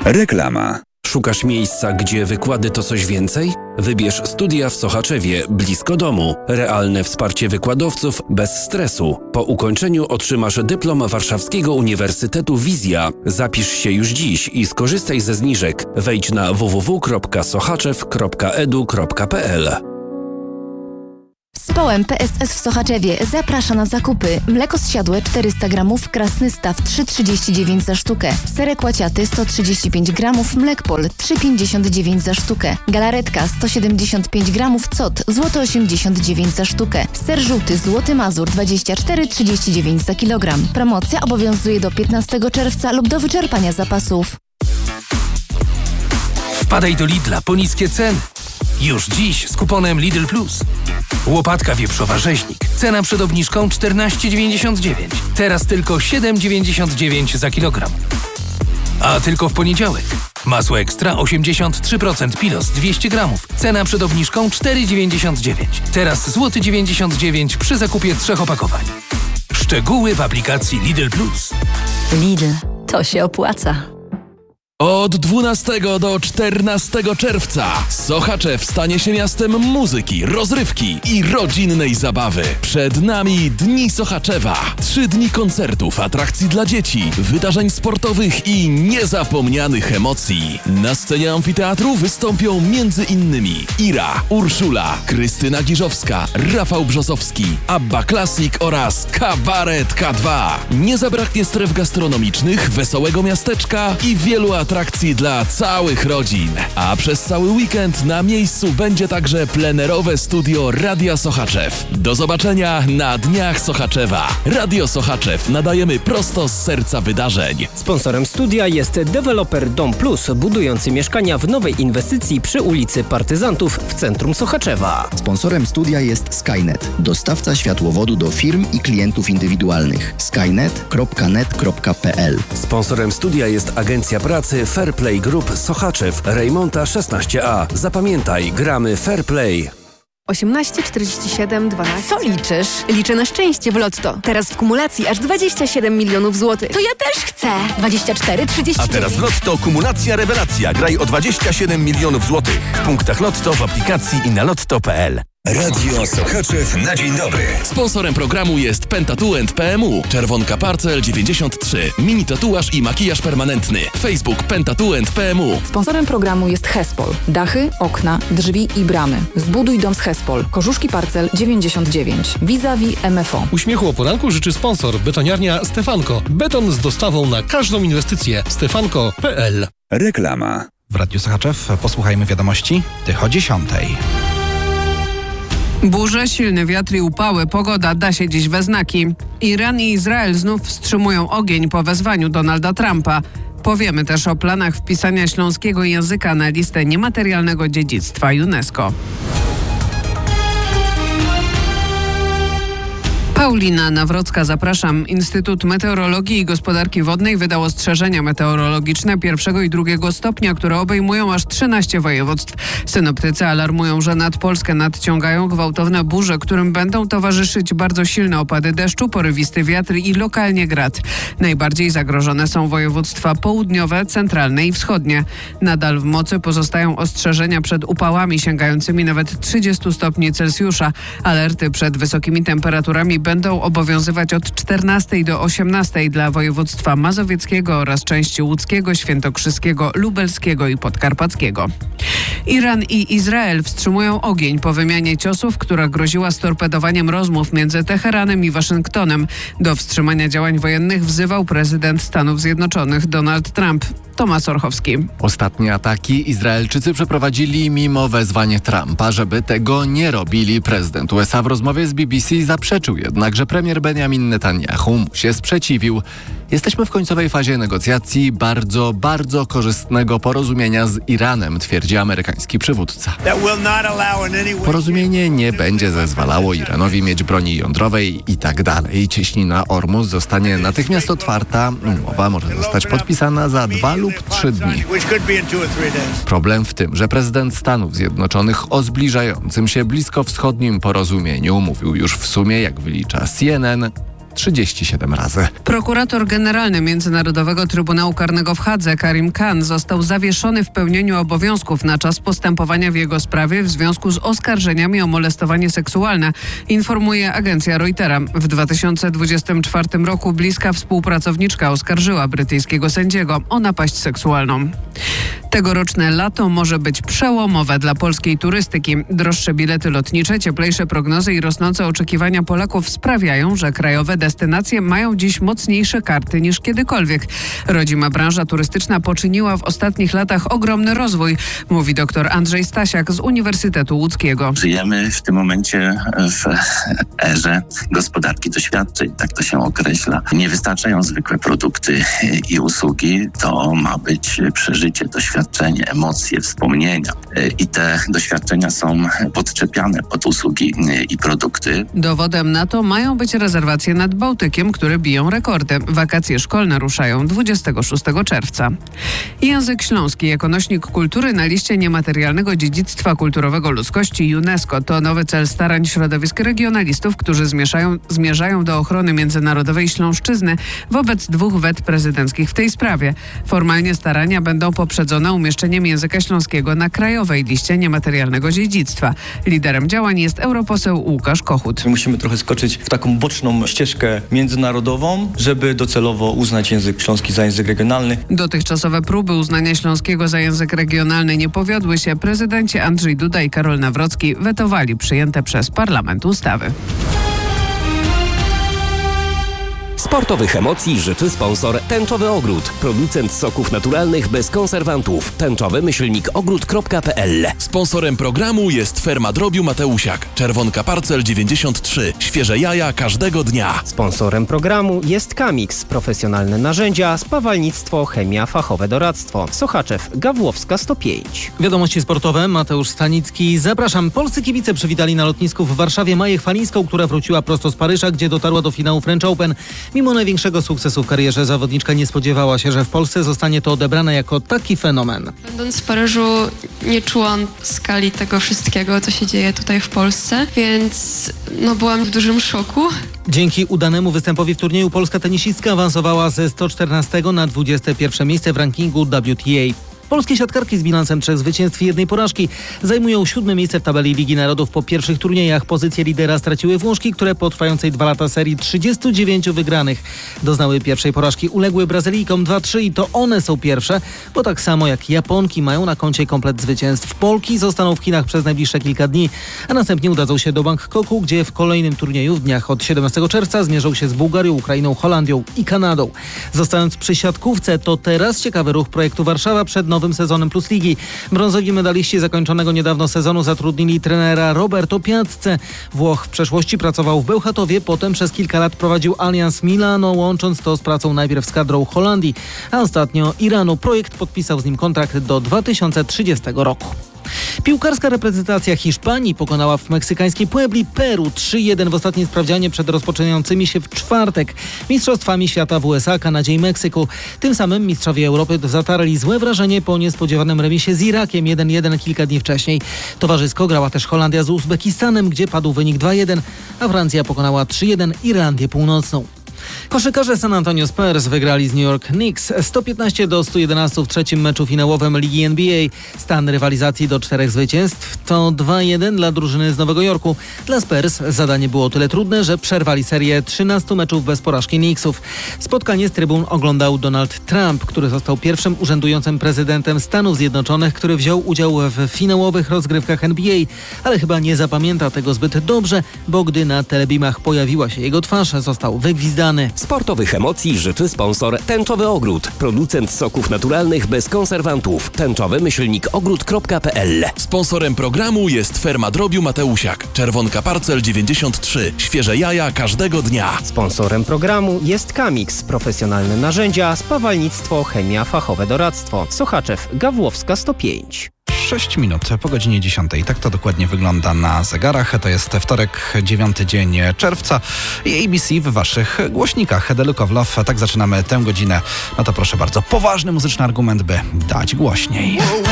Reklama. Szukasz miejsca, gdzie wykłady to coś więcej? Wybierz studia w Sochaczewie, blisko domu. Realne wsparcie wykładowców bez stresu. Po ukończeniu otrzymasz dyplom Warszawskiego Uniwersytetu Wizja. Zapisz się już dziś i skorzystaj ze zniżek. Wejdź na www.sochaczew.edu.pl. Społem PSS w Sochaczewie zaprasza na zakupy. Mleko zsiadłe 400 gramów, Krasny Staw 3,39 za sztukę. Serek łaciaty 135 gramów, Mlekpol 3,59 za sztukę. Galaretka 175 gramów, Cot złoto 89 za sztukę. Ser żółty Złoty Mazur 24,39 za kilogram. Promocja obowiązuje do 15 czerwca lub do wyczerpania zapasów. Wpadaj do Lidla po niskie ceny. Już dziś z kuponem Lidl Plus. Łopatka wieprzowa rzeźnik. Cena przed obniżką 14,99. Teraz tylko 7,99 za kilogram. A tylko w poniedziałek. Masło ekstra 83% Pilos 200 gramów. Cena przed obniżką 4,99. Teraz złoty 99 przy zakupie 3 opakowań. Szczegóły w aplikacji Lidl Plus. Lidl, to się opłaca. Od 12 do 14 czerwca Sochaczew stanie się miastem muzyki, rozrywki i rodzinnej zabawy. Przed nami Dni Sochaczewa. 3 dni koncertów, atrakcji dla dzieci, wydarzeń sportowych i niezapomnianych emocji. Na scenie amfiteatru wystąpią m.in. Ira, Urszula, Krystyna Giżowska, Rafał Brzozowski, Abba Classic oraz Kabaret K2. Nie zabraknie stref gastronomicznych, wesołego miasteczka i wielu atrakcji dla całych rodzin. A przez cały weekend na miejscu będzie także plenerowe studio Radia Sochaczew. Do zobaczenia na Dniach Sochaczewa. Radio Sochaczew nadajemy prosto z serca wydarzeń. Sponsorem studia jest deweloper Dom Plus, budujący mieszkania w nowej inwestycji przy ulicy Partyzantów w centrum Sochaczewa. Sponsorem studia jest Skynet, dostawca światłowodu do firm i klientów indywidualnych. skynet.net.pl. Sponsorem studia jest Agencja Pracy Fairplay Group Sochaczew, Rejmonta 16A. Zapamiętaj, gramy Fairplay. 18, 47, 12. Co liczysz? Liczę na szczęście w Lotto. Teraz w kumulacji aż 27 milionów złotych. To ja też chcę. 24, 30. A teraz w Lotto kumulacja rewelacja. Graj o 27 milionów złotych. W punktach Lotto, w aplikacji i na lotto.pl. Radio Sochaczew na dzień dobry. Sponsorem programu jest Pentatuent PMU, Czerwonka Parcel 93, mini tatuaż i makijaż permanentny. Facebook Pentatuent PMU. Sponsorem programu jest Hespol. Dachy, okna, drzwi i bramy. Zbuduj dom z Hespol. Korzuszki Parcel 99. Vis-a-vis MFO. Uśmiechu o poranku życzy sponsor betoniarnia Stefanko. Beton z dostawą na każdą inwestycję. Stefanko.pl. Reklama. W Radiu Sochaczew posłuchajmy wiadomości tych o 10:00. Burze, silny wiatr i upały. Pogoda da się dziś we znaki. Iran i Izrael znów wstrzymują ogień po wezwaniu Donalda Trumpa. Powiemy też o planach wpisania śląskiego języka na listę niematerialnego dziedzictwa UNESCO. Paulina Nawrocka, zapraszam. Instytut Meteorologii i Gospodarki Wodnej wydał ostrzeżenia meteorologiczne 1. i 2. stopnia, które obejmują aż 13 województw. Synoptycy alarmują, że nad Polskę nadciągają gwałtowne burze, którym będą towarzyszyć bardzo silne opady deszczu, porywisty wiatr i lokalnie grad. Najbardziej zagrożone są województwa południowe, centralne i wschodnie. Nadal w mocy pozostają ostrzeżenia przed upałami sięgającymi nawet 30 stopni Celsjusza. Alerty przed wysokimi temperaturami będą obowiązywać od 14 do 18 dla województwa mazowieckiego oraz części łódzkiego, świętokrzyskiego, lubelskiego i podkarpackiego. Iran i Izrael wstrzymują ogień po wymianie ciosów, która groziła storpedowaniem rozmów między Teheranem i Waszyngtonem. Do wstrzymania działań wojennych wzywał prezydent Stanów Zjednoczonych Donald Trump. Tomasz Orchowski. Ostatnie ataki Izraelczycy przeprowadzili mimo wezwania Trumpa, żeby tego nie robili. Prezydent USA w rozmowie z BBC zaprzeczył jednak, że premier Benjamin Netanyahu mu się sprzeciwił. Jesteśmy w końcowej fazie negocjacji bardzo korzystnego porozumienia z Iranem, twierdzi amerykański przywódca. Porozumienie nie będzie zezwalało Iranowi mieć broni jądrowej i tak dalej. Cieśnina Ormus zostanie natychmiast otwarta. Umowa może zostać podpisana za 2 lub 3 dni. Problem w tym, że prezydent Stanów Zjednoczonych o zbliżającym się bliskowschodnim porozumieniu mówił już w sumie, jak wylicza CNN, 37 razy. Prokurator generalny Międzynarodowego Trybunału Karnego w Hadze, Karim Khan, został zawieszony w pełnieniu obowiązków na czas postępowania w jego sprawie w związku z oskarżeniami o molestowanie seksualne, informuje agencja Reutera. W 2024 roku bliska współpracowniczka oskarżyła brytyjskiego sędziego o napaść seksualną. Tegoroczne lato może być przełomowe dla polskiej turystyki. Droższe bilety lotnicze, cieplejsze prognozy i rosnące oczekiwania Polaków sprawiają, że krajowe destynacje mają dziś mocniejsze karty niż kiedykolwiek. Rodzima branża turystyczna poczyniła w ostatnich latach ogromny rozwój, mówi dr Andrzej Stasiak z Uniwersytetu Łódzkiego. Żyjemy w tym momencie w erze gospodarki doświadczeń, tak to się określa. Nie wystarczają zwykłe produkty i usługi, to ma być przeżycie, doświadczenie, emocje, wspomnienia. I te doświadczenia są podczepiane pod usługi i produkty. Dowodem na to mają być rezerwacje nad Bałtykiem, które biją rekordy. Wakacje szkolne ruszają 26 czerwca. Język śląski jako nośnik kultury na liście niematerialnego dziedzictwa kulturowego ludzkości UNESCO to nowy cel starań środowisk regionalistów, którzy zmierzają do ochrony międzynarodowej Śląszczyzny wobec 2 wet prezydenckich w tej sprawie. Formalnie starania będą poprzedzone umieszczeniem języka śląskiego na krajowej liście niematerialnego dziedzictwa. Liderem działań jest europoseł Łukasz Kochut. Musimy trochę skoczyć w taką boczną ścieżkę międzynarodową, żeby docelowo uznać język śląski za język regionalny. Dotychczasowe próby uznania śląskiego za język regionalny nie powiodły się. Prezydenci Andrzej Duda i Karol Nawrocki wetowali przyjęte przez parlament ustawy. Sportowych emocji życzy sponsor Tęczowy Ogród. Producent soków naturalnych bez konserwantów. tęczowy-ogród.pl. Sponsorem programu jest Ferma Drobiu Mateusiak. Czerwonka Parcel 93. Świeże jaja każdego dnia. Sponsorem programu jest Kamix. Profesjonalne narzędzia, spawalnictwo, chemia, fachowe doradztwo. Sochaczew, Gawłowska 105. Wiadomości sportowe, Mateusz Stanicki. Zapraszam. Polscy kibice przywitali na lotnisku w Warszawie Maję Chwalińską, która wróciła prosto z Paryża, gdzie dotarła do finału French Open. Mimo największego sukcesu w karierze zawodniczka nie spodziewała się, że w Polsce zostanie to odebrane jako taki fenomen. Będąc w Paryżu nie czułam skali tego wszystkiego, co się dzieje tutaj w Polsce, więc byłam w dużym szoku. Dzięki udanemu występowi w turnieju polska tenisistka awansowała ze 114 na 21 miejsce w rankingu WTA. Polskie siatkarki z bilansem 3 zwycięstw i 1 porażki zajmują 7. miejsce w tabeli Ligi Narodów po pierwszych turniejach. Pozycję lidera straciły Włoszki, które po trwającej 2 lata serii 39 wygranych doznały pierwszej porażki. Uległy Brazylijkom 2-3 i to one są pierwsze, bo tak samo jak Japonki mają na koncie komplet zwycięstw. Polki zostaną w Chinach przez najbliższe kilka dni, a następnie udadzą się do Bangkoku, gdzie w kolejnym turnieju w dniach od 17 czerwca zmierzą się z Bułgarią, Ukrainą, Holandią i Kanadą. Zostając przy siatkówce, to teraz ciekawy ruch projektu Warszawa przed nowym sezonem Plus Ligi. Brązowi medaliści zakończonego niedawno sezonu zatrudnili trenera Roberto Piazze. Włoch w przeszłości pracował w Bełchatowie, potem przez kilka lat prowadził Allianz Milano, łącząc to z pracą najpierw z kadrą Holandii, a ostatnio Iranu. Projekt podpisał z nim kontrakt do 2030 roku. Piłkarska reprezentacja Hiszpanii pokonała w meksykańskiej Puebli Peru 3-1 w ostatnim sprawdzianie przed rozpoczynającymi się w czwartek Mistrzostwami Świata w USA, Kanadzie i Meksyku. Tym samym mistrzowie Europy zatarli złe wrażenie po niespodziewanym remisie z Irakiem 1-1 kilka dni wcześniej. Towarzysko grała też Holandia z Uzbekistanem, gdzie padł wynik 2-1, a Francja pokonała 3-1 Irlandię Północną. Koszykarze San Antonio Spurs wygrali z New York Knicks 115-111 w trzecim meczu finałowym Ligi NBA. Stan rywalizacji do 4 zwycięstw to 2-1 dla drużyny z Nowego Jorku. Dla Spurs zadanie było tyle trudne, że przerwali serię 13 meczów bez porażki Knicksów. Spotkanie z trybun oglądał Donald Trump, który został pierwszym urzędującym prezydentem Stanów Zjednoczonych, który wziął udział w finałowych rozgrywkach NBA, ale chyba nie zapamięta tego zbyt dobrze, bo gdy na telebimach pojawiła się jego twarz, został wygwizdany. Sportowych emocji życzy sponsor Tęczowy Ogród. Producent soków naturalnych bez konserwantów. tęczowy-ogród.pl. Sponsorem programu jest Ferma Drobiu Mateusiak. Czerwonka Parcel 93. Świeże jaja każdego dnia. Sponsorem programu jest Kamix. Profesjonalne narzędzia, spawalnictwo, chemia, fachowe doradztwo. Sochaczew, Gawłowska 105. 6 minut po godzinie 10. Tak to dokładnie wygląda na zegarach. To jest wtorek, 9 dzień czerwca i ABC w waszych głośnikach. The Look of Love. Tak zaczynamy tę godzinę. No to proszę bardzo, poważny muzyczny argument, by dać głośniej.